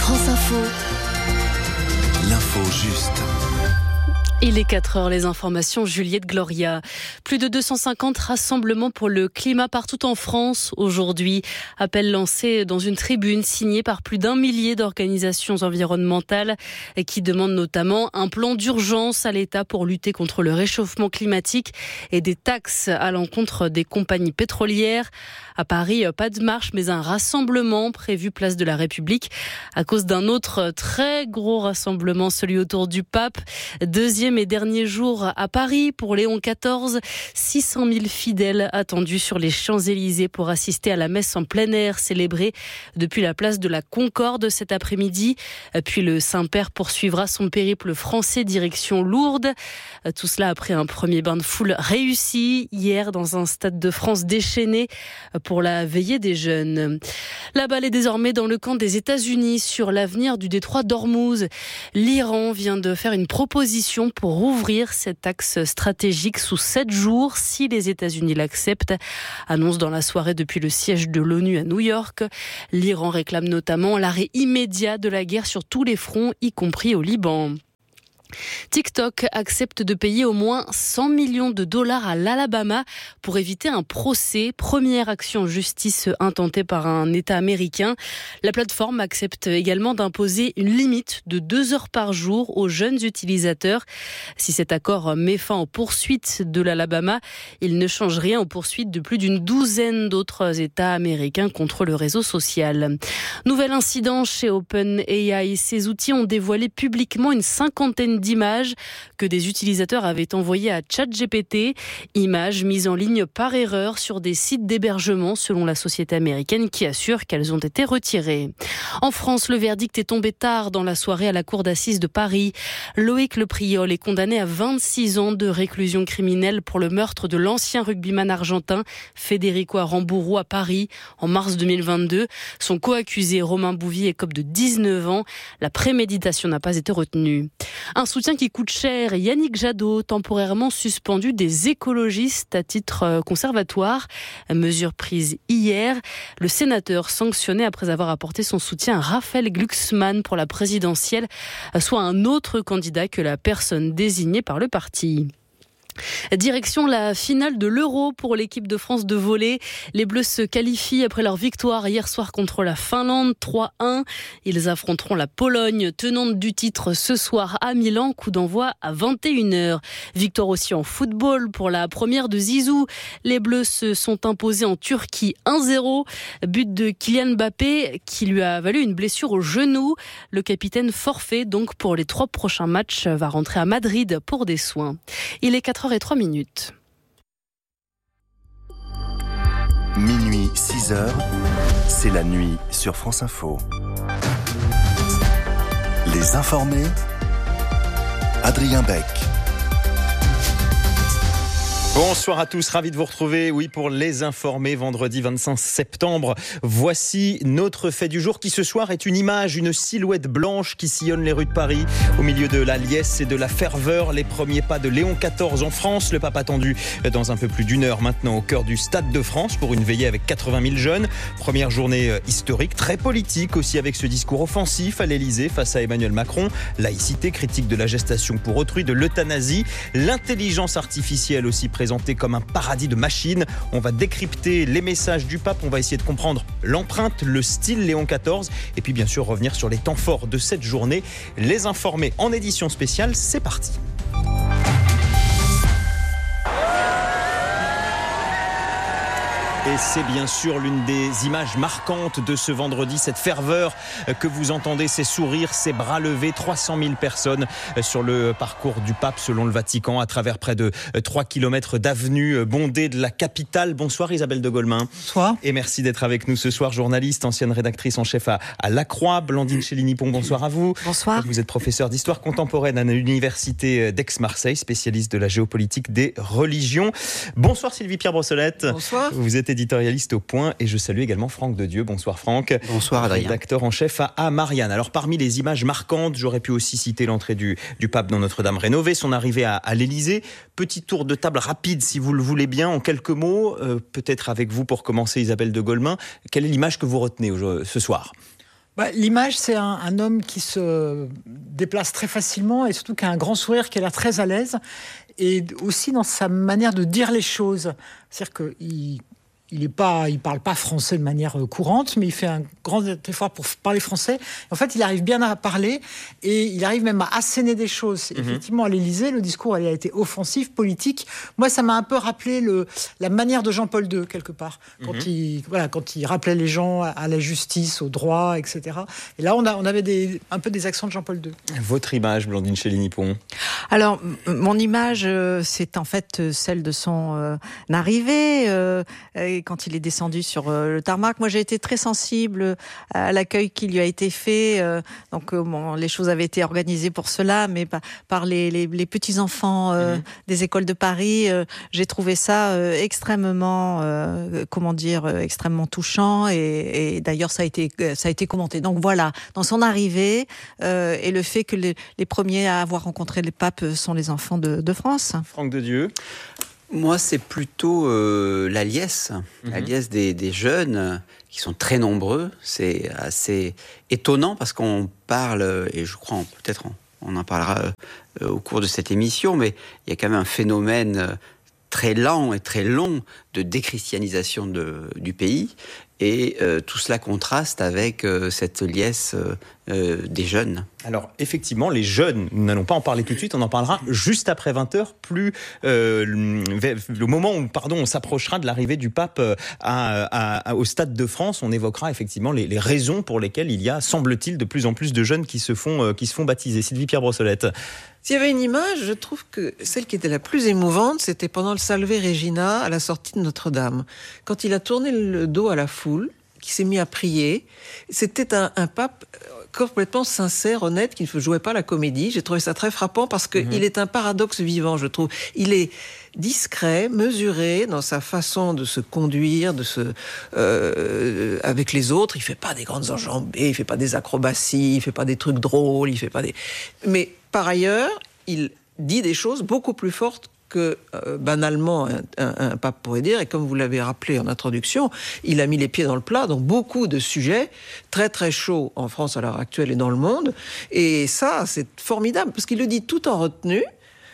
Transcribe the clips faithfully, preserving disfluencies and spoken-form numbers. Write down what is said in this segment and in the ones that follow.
France Info. L'info juste. Il est quatre heures, les informations, Juliette Gloria. Plus de deux cent cinquante rassemblements pour le climat partout en France aujourd'hui. Appel lancé dans une tribune signée par plus d'un millier d'organisations environnementales qui demandent notamment un plan d'urgence à l'État pour lutter contre le réchauffement climatique et des taxes à l'encontre des compagnies pétrolières. À Paris, pas de marche, mais un rassemblement prévu place de la République à cause d'un autre très gros rassemblement, celui autour du pape. Deuxième et dernier jour à Paris pour Léon quatorze. six cent mille fidèles attendus sur les Champs-Élysées pour assister à la messe en plein air célébrée depuis la place de la Concorde cet après-midi. Puis le Saint-Père poursuivra son périple français direction Lourdes. Tout cela après un premier bain de foule réussi hier dans un stade de France déchaîné pour la veillée des jeunes. La balle est désormais dans le camp des États-Unis sur l'avenir du détroit d'Ormuz. L'Iran vient de faire une proposition pour ouvrir cet axe stratégique sous sept jours si les États-Unis l'acceptent. Annonce dans la soirée depuis le siège de l'ONU à New York. L'Iran réclame notamment l'arrêt immédiat de la guerre sur tous les fronts, y compris au Liban. TikTok accepte de payer au moins cent millions de dollars à l'Alabama pour éviter un procès. Première action en justice intentée par un État américain. La plateforme accepte également d'imposer une limite de deux heures par jour aux jeunes utilisateurs. Si cet accord met fin aux poursuites de l'Alabama, il ne change rien aux poursuites de plus d'une douzaine d'autres États américains contre le réseau social. Nouvel incident chez OpenAI. Ces outils ont dévoilé publiquement une cinquantaine d'images que des utilisateurs avaient envoyées à ChatGPT, images mises en ligne par erreur sur des sites d'hébergement selon la société américaine qui assure qu'elles ont été retirées. En France, le verdict est tombé tard dans la soirée à la cour d'assises de Paris. Loïc Lepriol est condamné à vingt-six ans de réclusion criminelle pour le meurtre de l'ancien rugbyman argentin Federico Aramburu à Paris en mars deux mille vingt-deux. Son co-accusé Romain Bouvier écope de dix-neuf ans. La préméditation n'a pas été retenue. Un soutien qui coûte cher. Yannick Jadot, temporairement suspendu des écologistes à titre conservatoire. Mesure prise hier. Le sénateur sanctionné après avoir apporté son soutien à Raphaël Glucksmann pour la présidentielle, soit un autre candidat que la personne désignée par le parti. Direction la finale de l'Euro pour l'équipe de France de volley. Les Bleus se qualifient après leur victoire hier soir contre la Finlande trois un. Ils affronteront la Pologne, tenante du titre ce soir à Milan. Coup d'envoi à vingt et une heures. Victoire aussi en football pour la première de Zizou. Les Bleus se sont imposés en Turquie un zéro. But de Kylian Mbappé qui lui a valu une blessure au genou. Le capitaine forfait donc pour les trois prochains matchs va rentrer à Madrid pour des soins. Il est quatre heures et trois minutes. Minuit, six heures, c'est la nuit sur France Info. Les informés, Adrien Beck. Bonsoir à tous, ravi de vous retrouver, oui, pour les informés, vendredi vingt-cinq septembre. Voici notre fait du jour qui ce soir est une image, une silhouette blanche qui sillonne les rues de Paris. Au milieu de la liesse et de la ferveur, les premiers pas de Léon quatorze en France. Le pape attendu dans un peu plus d'une heure maintenant au cœur du Stade de France pour une veillée avec quatre-vingt mille jeunes. Première journée historique, très politique aussi avec ce discours offensif à l'Élysée face à Emmanuel Macron. Laïcité, critique de la gestation pour autrui, de l'euthanasie, l'intelligence artificielle aussi présenté comme un paradis de machines. On va décrypter les messages du pape, on va essayer de comprendre l'empreinte, le style Léon quatorze et puis bien sûr revenir sur les temps forts de cette journée. Les informés en édition spéciale, c'est parti. Et c'est bien sûr l'une des images marquantes de ce vendredi, cette ferveur que vous entendez, ces sourires, ces bras levés, trois cent mille personnes sur le parcours du pape selon le Vatican à travers près de trois kilomètres d'avenues bondées de la capitale. Bonsoir Isabelle de Golemin. Bonsoir. Et merci d'être avec nous ce soir, journaliste, ancienne rédactrice en chef à, à La Croix. Blandine Chélinipon, bonsoir à vous. Bonsoir. Vous êtes professeur d'histoire contemporaine à l'université d'Aix-Marseille, spécialiste de la géopolitique des religions. Bonsoir Sylvie-Pierre Brossolette. Bonsoir. Vous êtes éditorialiste au Point et je salue également Franck de Dieu. Bonsoir Franck. Bonsoir Adrien. Rédacteur en chef à, à Marianne. Alors parmi les images marquantes, j'aurais pu aussi citer l'entrée du, du pape dans Notre-Dame rénovée, son arrivée à, à l'Élysée. Petit tour de table rapide si vous le voulez bien, en quelques mots, euh, peut-être avec vous pour commencer Isabelle de Golemin. Quelle est l'image que vous retenez ce soir ? Bah, l'image, c'est un, un homme qui se déplace très facilement et surtout qui a un grand sourire, qui a l'air très à l'aise. Et aussi dans sa manière de dire les choses. C'est-à-dire qu'il il est pas, il parle pas français de manière courante, mais il fait un grand effort pour parler français. En fait, il arrive bien à parler et il arrive même à asséner des choses. Mm-hmm. Effectivement, à l'Élysée, le discours il a été offensif, politique. Moi, ça m'a un peu rappelé le, la manière de Jean-Paul deux, quelque part. Quand, mm-hmm. il, voilà, quand il rappelait les gens à la justice, au droit, et cetera. Et là, on, a, on avait des, un peu des accents de Jean-Paul deux. Votre image, Blandine Chély-Nippon? Alors, mon image, c'est en fait celle de son euh, arrivée, euh, quand il est descendu sur euh, le tarmac. Moi, j'ai été très sensible à l'accueil qui lui a été fait. Euh, donc, euh, bon, les choses avaient été organisées pour cela, mais par, par les, les, les petits-enfants euh, mmh. des écoles de Paris, euh, j'ai trouvé ça euh, extrêmement, euh, comment dire, euh, extrêmement touchant. Et, et d'ailleurs, ça a été, ça a été commenté. Donc voilà, dans son arrivée euh, et le fait que les, les premiers à avoir rencontré le pape sont les enfants de, de France. Franck Dedieu. Moi, c'est plutôt euh, la liesse, mmh. la liesse des, des jeunes euh, qui sont très nombreux. C'est assez étonnant parce qu'on parle, et je crois peut-être on, on en parlera euh, au cours de cette émission, mais il y a quand même un phénomène euh, très lent et très long de déchristianisation de, du pays. Et euh, tout cela contraste avec euh, cette liesse euh, euh, des jeunes. Alors, effectivement, les jeunes, nous n'allons pas en parler tout de suite, on en parlera juste après vingt heures, plus euh, le moment où pardon, on s'approchera de l'arrivée du pape à, à, à, au Stade de France. On évoquera effectivement les, les raisons pour lesquelles il y a, semble-t-il, de plus en plus de jeunes qui se font, euh, qui se font baptiser. Sylvie Pierre Brossolette. S'il y avait une image, je trouve que celle qui était la plus émouvante, c'était pendant le Salve Regina à la sortie de Notre-Dame. Quand il a tourné le dos à la foule, qui s'est mis à prier, c'était un, un pape complètement sincère, honnête, qui ne jouait pas la comédie. J'ai trouvé ça très frappant parce qu'il mmh. est un paradoxe vivant, je trouve. Il est discret, mesuré dans sa façon de se conduire, de se euh, avec les autres. Il fait pas des grandes enjambées, il fait pas des acrobaties, il fait pas des trucs drôles, il fait pas des. Mais par ailleurs, il dit des choses beaucoup plus fortes que euh, banalement un, un, un pape pourrait dire, et comme vous l'avez rappelé en introduction, il a mis les pieds dans le plat dans beaucoup de sujets très très chauds en France à l'heure actuelle et dans le monde, et ça c'est formidable, parce qu'il le dit tout en retenue,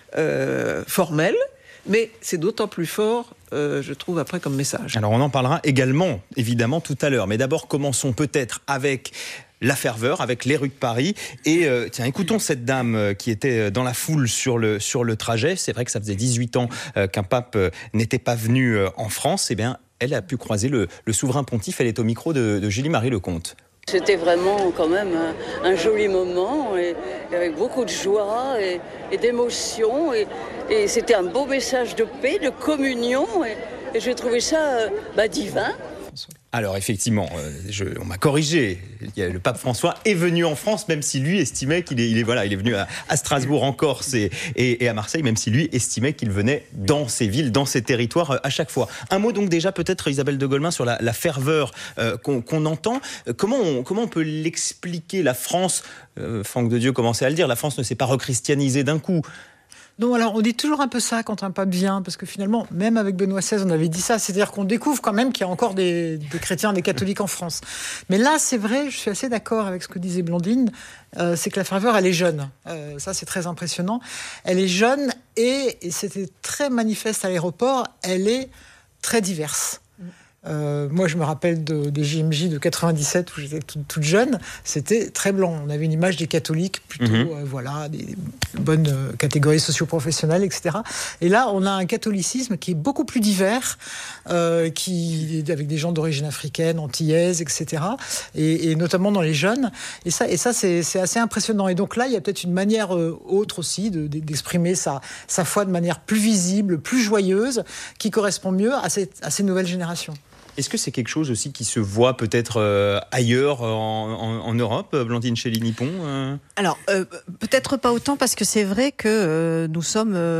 euh, formelle, mais c'est d'autant plus fort, euh, je trouve, après comme message. Alors on en parlera également, évidemment, tout à l'heure, mais d'abord commençons peut-être avec la ferveur, avec les rues de Paris. Et euh, tiens, écoutons cette dame euh, qui était dans la foule sur le, sur le trajet. C'est vrai que ça faisait dix-huit ans euh, qu'un pape euh, n'était pas venu euh, en France. Eh bien, elle a pu croiser le, le souverain pontife. Elle est au micro de, de Julie-Marie Lecomte. C'était vraiment quand même un, un joli moment, et, et avec beaucoup de joie et, et d'émotion. Et, et c'était un beau message de paix, de communion. Et, et j'ai trouvé ça euh, bah, divin. Alors effectivement, euh, je, on m'a corrigé. Le pape François est venu en France, même si lui estimait qu'il est, il est, voilà, il est venu à, à Strasbourg, en Corse et, et, et à Marseille, même si lui estimait qu'il venait dans ces villes, dans ces territoires euh, à chaque fois. Un mot donc déjà peut-être, Isabelle de Golemin, sur la, la ferveur euh, qu'on, qu'on entend. Comment on, comment on peut l'expliquer? La France, euh, Franck Dedieu commençait à le dire, la France ne s'est pas rechristianisée d'un coup. Non, alors on dit toujours un peu ça quand un pape vient, parce que finalement, même avec Benoît seize, on avait dit ça, c'est-à-dire qu'on découvre quand même qu'il y a encore des, des chrétiens, des catholiques en France. Mais là, c'est vrai, je suis assez d'accord avec ce que disait Blandine, euh, c'est que la ferveur, elle est jeune. Euh, ça, c'est très impressionnant. Elle est jeune et, et c'était très manifeste à l'aéroport, elle est très diverse. Euh, moi, je me rappelle de, des J M J de quatre-vingt-dix-sept où j'étais toute, toute jeune. C'était très blanc. On avait une image des catholiques plutôt, mmh. euh, voilà, des bonnes euh, catégories socio-professionnelles, et cetera. Et là, on a un catholicisme qui est beaucoup plus divers, euh, qui avec des gens d'origine africaine, antillaise, et cetera. Et, et notamment dans les jeunes. Et ça, et ça, c'est, c'est assez impressionnant. Et donc là, il y a peut-être une manière euh, autre aussi de, de, d'exprimer sa, sa foi de manière plus visible, plus joyeuse, qui correspond mieux à ces, à ces nouvelles générations. Est-ce que c'est quelque chose aussi qui se voit peut-être euh, ailleurs en, en, en Europe, Blandine Chély-Nippon euh... Alors, euh, peut-être pas autant, parce que c'est vrai que euh, nous sommes euh,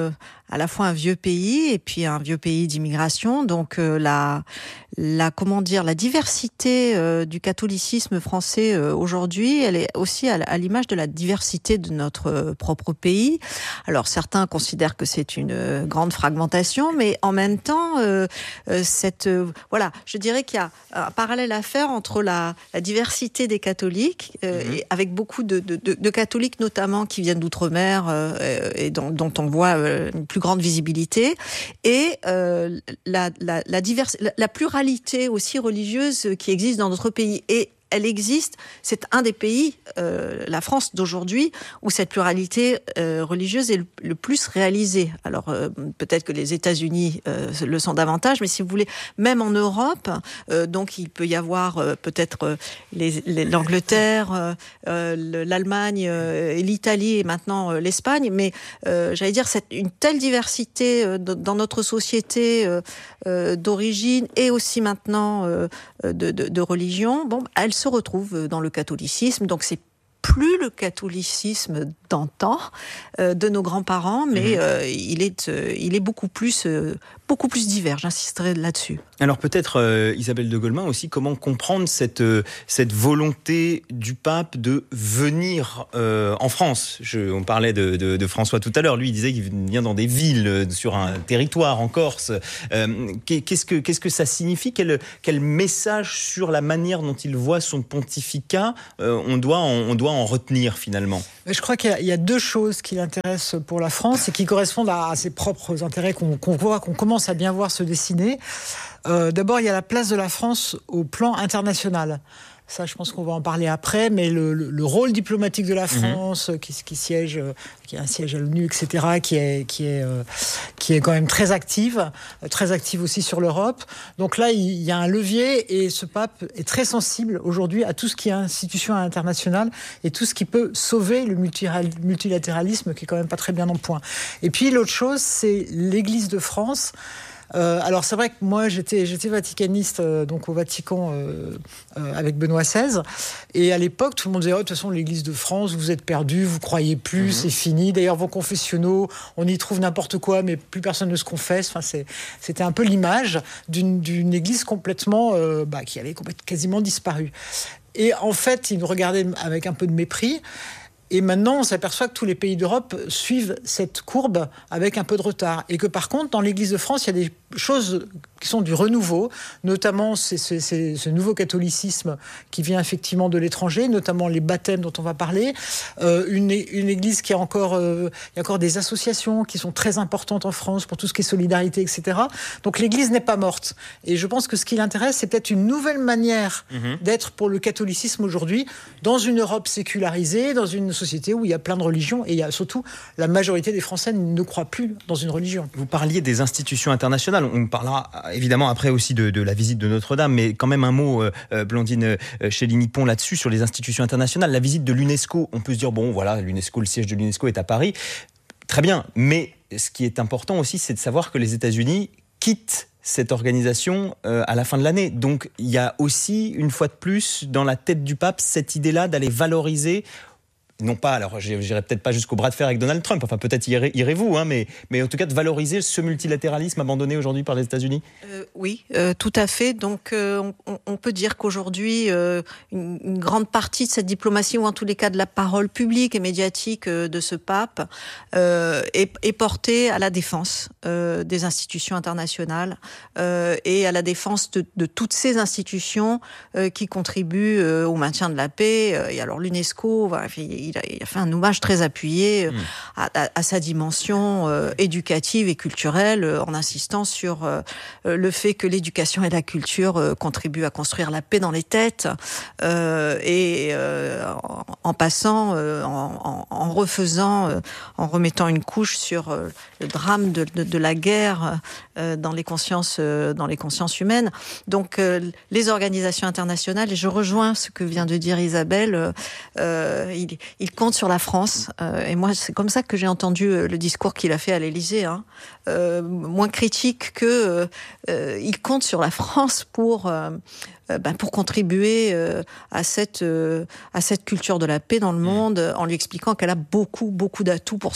à la fois un vieux pays et puis un vieux pays d'immigration. Donc euh, la, la comment dire, la diversité euh, du catholicisme français euh, aujourd'hui, elle est aussi à, à l'image de la diversité de notre euh, propre pays. Alors certains considèrent que c'est une euh, grande fragmentation, mais en même temps, euh, euh, cette euh, voilà, je dirais qu'il y a un parallèle à faire entre la, la diversité des catholiques, euh, mmh. et avec beaucoup de, de, de, de catholiques notamment qui viennent d'outre-mer euh, et dont, dont on voit euh, une plus grande visibilité, et euh, la, la, la, divers, la, la pluralité aussi religieuse qui existe dans notre pays. Et elle existe, c'est un des pays, euh, la France d'aujourd'hui, où cette pluralité euh, religieuse est le, le plus réalisée. Alors euh, peut-être que les États-Unis euh, le sont davantage, mais si vous voulez, même en Europe, euh, donc il peut y avoir euh, peut-être euh, les, les, l'Angleterre, euh, euh, l'Allemagne, euh, et l'Italie et maintenant euh, l'Espagne, mais euh, j'allais dire c'est une telle diversité euh, dans notre société euh, euh, d'origine et aussi maintenant euh, de, de, de religion. Bon, elle se retrouve dans le catholicisme, donc c'est plus le catholicisme d'antan euh, de nos grands-parents, mais mmh. euh, il est euh, il est beaucoup plus euh, beaucoup plus divers. J'insisterai là-dessus. Alors peut-être euh, Isabelle de Golemin aussi, comment comprendre cette euh, cette volonté du pape de venir euh, en France. Je, on parlait de, de, de François tout à l'heure. Lui, il disait qu'il vient dans des villes, euh, sur un territoire en Corse. Euh, qu'est-ce que qu'est-ce que ça signifie? Quel quel message sur la manière dont il voit son pontificat euh, on doit on, on doit en retenir finalement? Je crois qu'il y a, il y a deux choses qui l'intéressent pour la France et qui correspondent à, à ses propres intérêts qu'on, qu'on voit, qu'on commence à bien voir se dessiner. Euh, d'abord, il y a la place de la France au plan international. Ça, je pense qu'on va en parler après, mais le, le, le rôle diplomatique de la France, mmh. qui, qui siège, qui a un siège à l'ONU, et cetera, qui est, qui est, euh, qui est quand même très active, très active aussi sur l'Europe. Donc là, il y a un levier et ce pape est très sensible aujourd'hui à tout ce qui est institution internationale et tout ce qui peut sauver le multilatéralisme, qui est quand même pas très bien en point. Et puis l'autre chose, c'est l'Église de France. Euh, alors c'est vrai que moi j'étais, j'étais vaticaniste euh, donc au Vatican euh, euh, avec Benoît seize, et à l'époque tout le monde disait oh, de toute façon l'Église de France vous êtes perdus, vous croyez plus, mmh. c'est fini. D'ailleurs vos confessionnaux on y trouve n'importe quoi mais plus personne ne se confesse. Enfin c'est, c'était un peu l'image d'une, d'une Église complètement euh, bah, qui avait complètement, quasiment disparu. Et en fait ils nous regardaient avec un peu de mépris. Et maintenant, on s'aperçoit que tous les pays d'Europe suivent cette courbe avec un peu de retard. Et que par contre, dans l'Église de France, il y a des choses qui sont du renouveau, notamment c'est, c'est, c'est ce nouveau catholicisme qui vient effectivement de l'étranger, notamment les baptêmes dont on va parler, euh, une, une Église qui a encore, euh, il y a encore des associations qui sont très importantes en France pour tout ce qui est solidarité, et cetera. Donc l'Église n'est pas morte. Et je pense que ce qui l'intéresse, c'est peut-être une nouvelle manière mmh. d'être pour le catholicisme aujourd'hui, dans une Europe sécularisée, dans une société où il y a plein de religions, et il y a surtout la majorité des Français ne croient plus dans une religion. Vous parliez des institutions internationales. On parlera évidemment après aussi de, de la visite de Notre-Dame, mais quand même un mot, euh, Blandine euh, Chéligny-Pont, là-dessus, sur les institutions internationales. La visite de l'UNESCO, on peut se dire, bon, voilà, l'UNESCO, le siège de l'UNESCO est à Paris. Très bien, mais ce qui est important aussi, c'est de savoir que les États-Unis quittent cette organisation euh, à la fin de l'année. Donc, il y a aussi, une fois de plus, dans la tête du pape, cette idée-là d'aller valoriser non pas, alors j'irai peut-être pas jusqu'au bras de fer avec Donald Trump, enfin peut-être irez, irez-vous, hein, mais, mais en tout cas de valoriser ce multilatéralisme abandonné aujourd'hui par les États-Unis. Euh, oui, euh, tout à fait. Donc euh, on, on peut dire qu'aujourd'hui, euh, une, une grande partie de cette diplomatie, ou en tous les cas de la parole publique et médiatique euh, de ce pape, euh, est, est portée à la défense euh, des institutions internationales euh, et à la défense de, de toutes ces institutions euh, qui contribuent euh, au maintien de la paix. Et alors l'UNESCO, voilà, il Il a, il a fait un hommage très appuyé mmh. à, à, à sa dimension euh, éducative et culturelle, euh, en insistant sur euh, le fait que l'éducation et la culture euh, contribuent à construire la paix dans les têtes, euh, et euh, en, en passant, euh, en, en, en refaisant, euh, en remettant une couche sur euh, le drame de, de, de la guerre euh, dans les consciences, euh, dans les consciences humaines. Donc, euh, les organisations internationales, et je rejoins ce que vient de dire Isabelle, euh, il Il compte sur la France, euh, et moi c'est comme ça que j'ai entendu euh, le discours qu'il a fait à l'Élysée, hein. euh, moins critique que euh, euh, il compte sur la France pour euh, euh, ben, pour contribuer euh, à cette euh, à cette culture de la paix dans le monde, en lui expliquant qu'elle a beaucoup beaucoup d'atouts pour cela.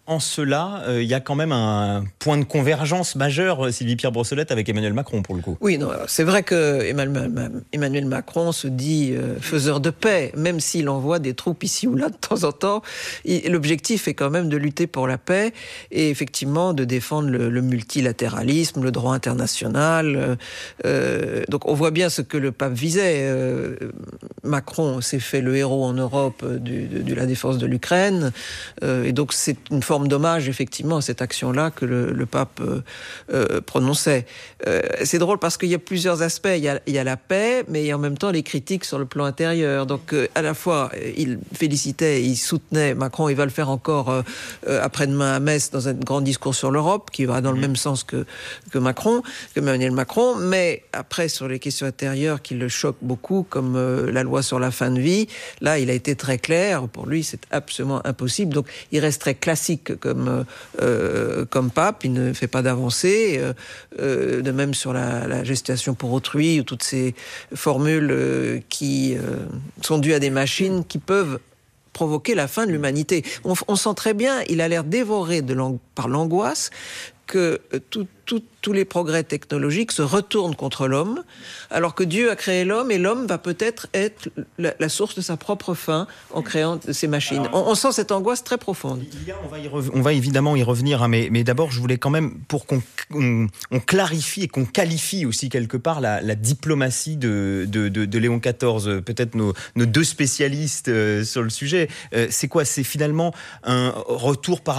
en cela, il euh, y a quand même un point de convergence majeur, Sylvie Pierre Brossolette, avec Emmanuel Macron, pour le coup. Oui, non, c'est vrai que Emmanuel Macron se dit euh, faiseur de paix, même s'il envoie des troupes ici ou là de temps en temps. Il, l'objectif est quand même de lutter pour la paix et effectivement de défendre le, le multilatéralisme, le droit international. Euh, donc on voit bien ce que le pape visait. Euh, Macron s'est fait le héros en Europe du, de, de la défense de l'Ukraine. Euh, et donc c'est une forme d'hommage effectivement à cette action-là que le, le pape euh, euh, prononçait. Euh, c'est drôle parce qu'il y a plusieurs aspects. Il y a, il y a la paix, mais il y a en même temps les critiques sur le plan intérieur. Donc euh, à la fois, il félicitait, il soutenait Macron, il va le faire encore euh, euh, après-demain à Metz dans un grand discours sur l'Europe, qui va dans le même sens que, que Macron, que Emmanuel Macron, mais après sur les questions intérieures qui le choquent beaucoup, comme euh, la loi sur la fin de vie, là il a été très clair, pour lui c'est absolument impossible, donc il reste très classique comme, euh, comme pape, il ne fait pas d'avancée, euh, euh, de même sur la, la gestation pour autrui, ou toutes ces formules euh, qui euh, sont dues à des machines qui peuvent provoquer la fin de l'humanité. On, on sent très bien, il a l'air dévoré de l'ang- par l'angoisse que euh, tout, tout, tous les progrès technologiques se retournent contre l'homme, alors que Dieu a créé l'homme et l'homme va peut-être être la, la source de sa propre fin en créant ces machines. On, on sent cette angoisse très profonde. Il y a, on, va y rev- on va évidemment y revenir, hein, mais, mais d'abord je voulais quand même, pour qu'on on, on clarifie et qu'on qualifie aussi quelque part la, la diplomatie de, de, de, de Léon quatorze, peut-être nos, nos deux spécialistes euh, sur le sujet. Euh, c'est quoi ? C'est finalement un retour par